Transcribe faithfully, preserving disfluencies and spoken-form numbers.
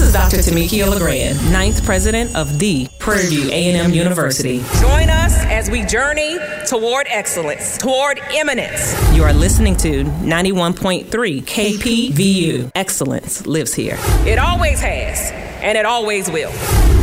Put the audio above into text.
is Doctor Tamikia LeGrand, ninth president of the Prairie View A and M University. Join us as we journey toward excellence, toward eminence. You are listening to ninety-one point three K P V U. Excellence lives here. It always has, and it always will.